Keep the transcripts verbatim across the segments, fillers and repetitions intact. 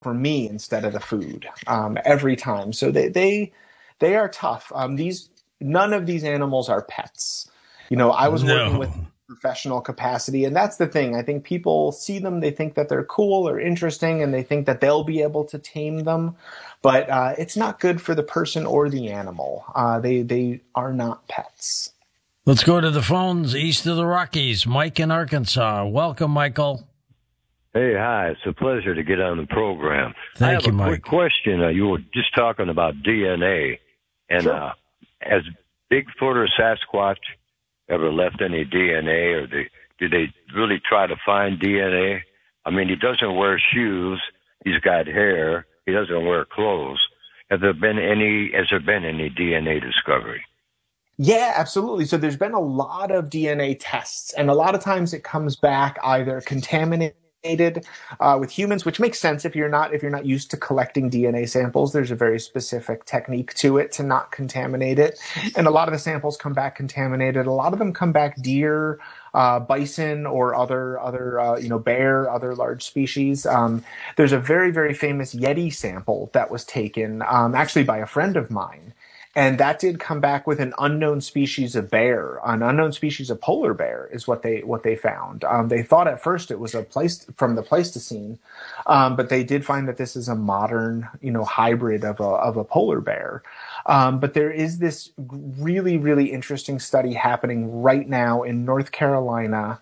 for me instead of the food um, every time. So they they they are tough. Um, these none of these animals are pets. You know, I was working with No. professional capacity, and that's the thing. I think people see them, they think that they're cool or interesting, and they think that they'll be able to tame them, but uh, it's not good for the person or the animal. Uh, they they are not pets. Let's go to the phones east of the Rockies. Mike in Arkansas. Welcome, Michael. Hey, hi. It's a pleasure to get on the program. I Thank have you, a quick Mike. question. Uh, you were just talking about D N A, and Sure. uh, has Bigfoot or Sasquatch ever left any D N A, or they, do they really try to find D N A? I mean, he doesn't wear shoes. He's got hair. He doesn't wear clothes. Have there been any? Has there been any D N A discovery? Yeah, absolutely. So there's been a lot of D N A tests, and a lot of times it comes back either contaminated uh, with humans, which makes sense if you're not if you're not used to collecting D N A samples. There's a very specific technique to it to not contaminate it, and a lot of the samples come back contaminated. A lot of them come back deer, uh, bison, or other other uh, you know bear, other large species. Um, there's a very very famous Yeti sample that was taken um, actually by a friend of mine. And that did come back with an unknown species of bear, an unknown species of polar bear is what they what they found. Um, they thought at first it was a place from the Pleistocene, um, but they did find that this is a modern, you know, hybrid of a of a polar bear. Um, but there is this really really interesting study happening right now in North Carolina.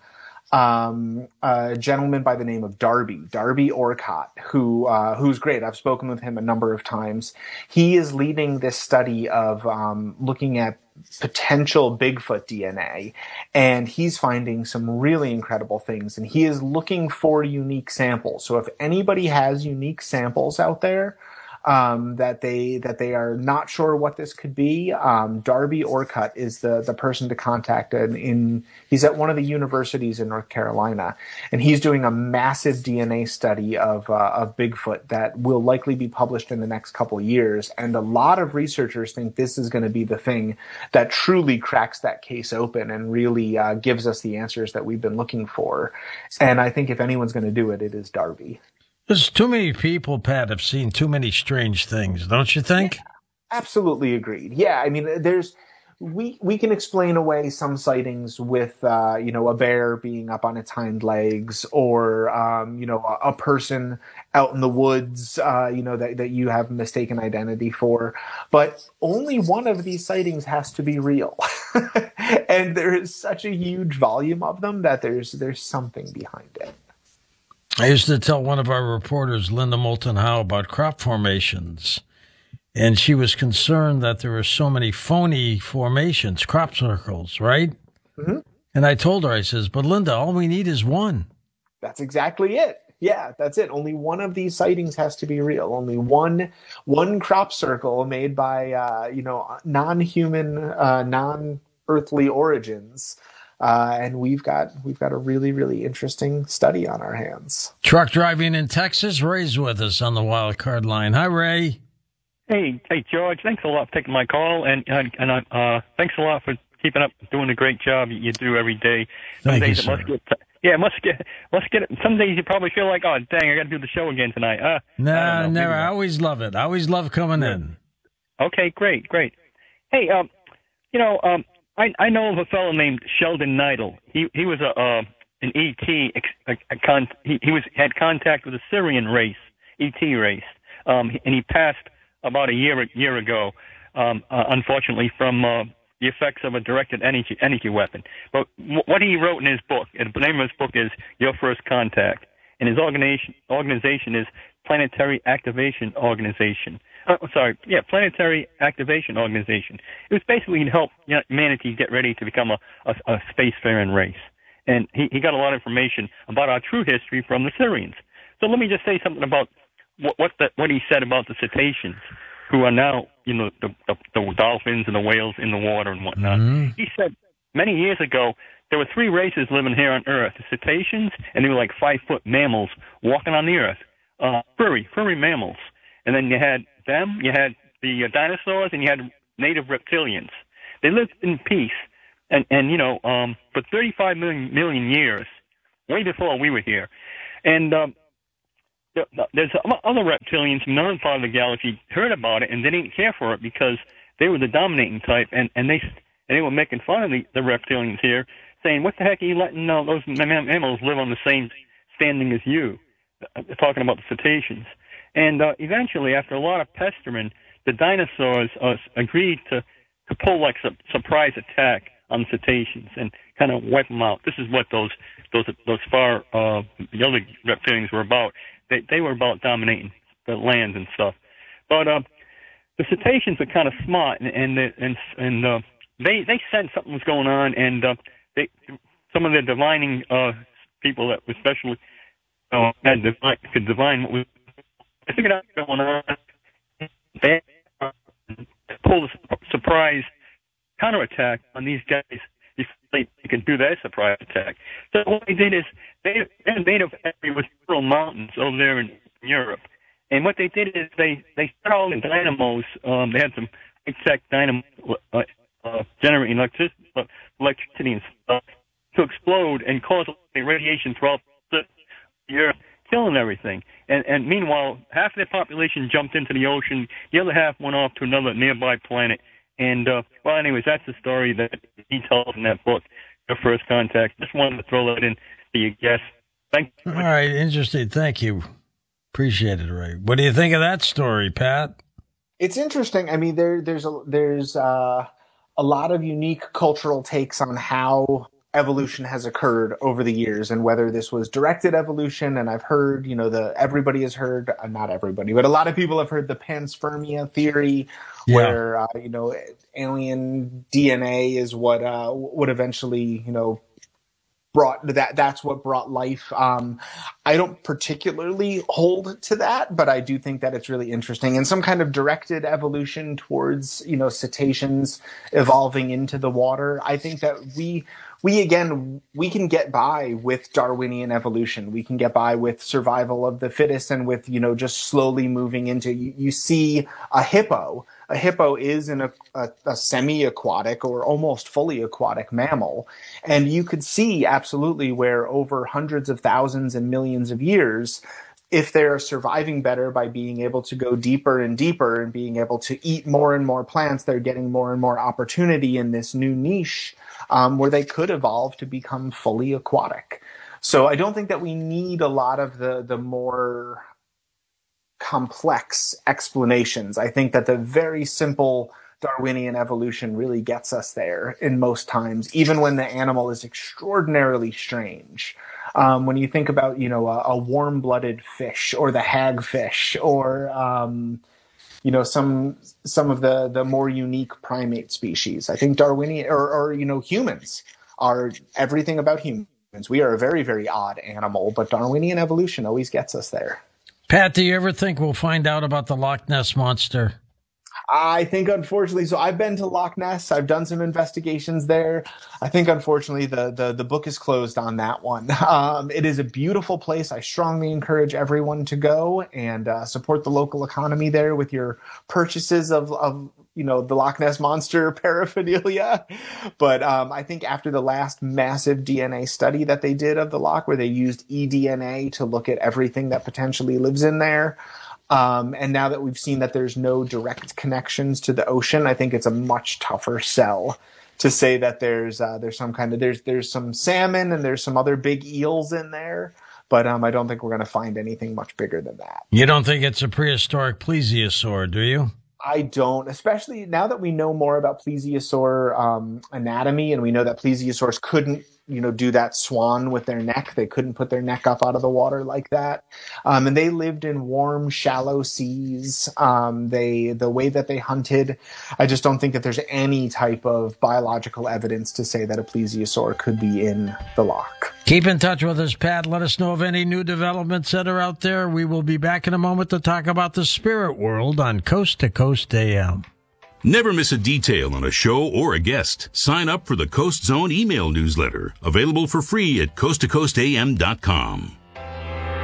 Um, a gentleman by the name of Darby, Darby Orcott, who uh, who's great. I've spoken with him a number of times. He is leading this study of um, looking at potential Bigfoot D N A, and he's finding some really incredible things. And he is looking for unique samples. So if anybody has unique samples out there, um, that they that they are not sure what this could be. Um, Darby Orcutt is the the person to contact, and in he's at one of the universities in North Carolina, and he's doing a massive D N A study of uh, of Bigfoot that will likely be published in the next couple of years. And a lot of researchers think this is going to be the thing that truly cracks that case open and really uh, gives us the answers that we've been looking for. And I think if anyone's going to do it, it is Darby. There's too many people, Pat, have seen too many strange things, don't you think? Yeah, absolutely agreed. Yeah, I mean, there's we we can explain away some sightings with uh, you know a bear being up on its hind legs, or um, you know a, a person out in the woods, uh, you know that that you have mistaken identity for. But only one of these sightings has to be real, and there is such a huge volume of them that there's there's something behind it. I used to tell one of our reporters, Linda Moulton Howe, about crop formations. And she was concerned that there were so many phony formations, crop circles, right? Mm-hmm. And I told her, I says, but Linda, all we need is one. That's exactly it. Yeah, that's it. Only one of these sightings has to be real. Only one one crop circle made by uh, you know non-human, uh, non-earthly origins. Uh, and we've got we've got a really really interesting study on our hands. Truck driving in Texas, Ray's with us on the wild card line. Hi, Ray. Hey, hey, George. Thanks a lot for taking my call, and and, and uh, thanks a lot for keeping up, doing a great job you do every day. Some Thank days you, it must sir. get, yeah, it must get, must get. Some days you probably feel like, oh, dang, I got to do the show again tonight. Uh, Nah, I don't know, never. maybe I not. always love it. I always love coming in. Okay, great, great. Hey, um, you know, um, I I know of a fellow named Sheldon Neidl. He he was a uh, an E T. A, a con, he he was had contact with a Syrian race, E T race, um, and he passed about a year year ago, um, uh, unfortunately, from uh, the effects of a directed energy energy weapon. But w- what he wrote in his book, and the name of his book is Your First Contact, and his organization organization is Planetary Activation Organization. Uh, sorry, yeah, Planetary Activation Organization. It was basically to help humanity get ready to become a, a, a spacefaring race. And he, he got a lot of information about our true history from the Syrians. So let me just say something about what what, the, what he said about the cetaceans, who are now, you know, the, the, the dolphins and the whales in the water and whatnot. Mhm. He said many years ago there were three races living here on Earth: the cetaceans, and they were like five-foot mammals walking on the Earth, uh, furry, furry mammals. And then you had them, you had the uh, dinosaurs, and you had native reptilians. They lived in peace, and and you know, um, for thirty-five million, million years, way before we were here. And um, there's other reptilians from another part of the galaxy heard about it and they didn't care for it because they were the dominating type, and, and they and they were making fun of the, the reptilians here, saying, "What the heck are you letting uh, those mammals live on the same standing as you?" Uh, talking about the cetaceans. And uh, eventually, after a lot of pestering, the dinosaurs uh, agreed to, to pull like a surprise attack on the cetaceans and kind of wipe them out. This is what those those those far uh, the other reptilians were about. They they were about dominating the land and stuff, but. Uh, The cetaceans are kind of smart, and and and, and uh, they they sensed something was going on, and uh, they some of the divining uh, people that were especially uh, had divine, could divine what was they figured out what was going on. They uh, pulled a surprise counterattack on these guys before they, they could do their surprise attack. So what they did is they their native area was several mountains over there in Europe. And what they did is they, they set all the dynamos, um, they had some high-tech dynamo uh, uh, generating electricity, uh, electricity and stuff to explode and cause radiation throughout the year, killing everything. And, and meanwhile, half of the population jumped into the ocean, the other half went off to another nearby planet. And, uh, well, anyways, that's the story that he tells in that book, Your First Contact. Just wanted to throw that in to you guess. Thank you. All right, interesting. Thank you. Appreciate it, Ray. What do you think of that story, Pat? It's interesting. I mean, there, there's a, there's uh, a lot of unique cultural takes on how evolution has occurred over the years and whether this was directed evolution. And I've heard, you know, the everybody has heard, uh, not everybody, but a lot of people have heard the panspermia theory, yeah. where uh, you know, alien D N A is what uh, would eventually, you know. Brought that that's what brought life. Um, I don't particularly hold to that, but I do think that it's really interesting, and some kind of directed evolution towards, you know, cetaceans evolving into the water. I think that we we again we can get by with Darwinian evolution. We can get by with survival of the fittest, and with, you know, just slowly moving into, you, you see a hippo. A hippo is an, a, a, a semi-aquatic or almost fully aquatic mammal. And you could see absolutely where over hundreds of thousands and millions of years, if they're surviving better by being able to go deeper and deeper and being able to eat more and more plants, they're getting more and more opportunity in this new niche um, where they could evolve to become fully aquatic. So I don't think that we need a lot of the, the more complex explanations. I think that the very simple Darwinian evolution really gets us there in most times, even when the animal is extraordinarily strange. Um, when you think about, you know, a, a warm-blooded fish or the hagfish or, um, you know, some some of the, the more unique primate species. I think Darwinian or, or, you know, humans are everything about humans. We are a very, very odd animal, but Darwinian evolution always gets us there. Pat, do you ever think we'll find out about the Loch Ness Monster? I think, unfortunately, so I've been to Loch Ness. I've done some investigations there. I think, unfortunately, the the, the book is closed on that one. Um, it is a beautiful place. I strongly encourage everyone to go and uh, support the local economy there with your purchases of, of you know, the Loch Ness Monster paraphernalia. But um, I think after the last massive D N A study that they did of the Loch, where they used eDNA to look at everything that potentially lives in there, Um, and now that we've seen that there's no direct connections to the ocean, I think it's a much tougher sell to say that there's uh, there's some kind of there's there's some salmon and there's some other big eels in there, but um, I don't think we're going to find anything much bigger than that. You don't think it's a prehistoric plesiosaur, do you? I don't, especially now that we know more about plesiosaur um, anatomy, and we know that plesiosaurs couldn't, you know, do that swan with their neck. They couldn't put their neck up out of the water like that. Um, and they lived in warm, shallow seas. Um, they, the way that they hunted, I just don't think that there's any type of biological evidence to say that a plesiosaur could be in the loch. Keep in touch with us, Pat. Let us know of any new developments that are out there. We will be back in a moment to talk about the spirit world on Coast to Coast A M. Never miss a detail on a show or a guest. Sign up for the Coast Zone email newsletter, available for free at coast to coast a m dot com.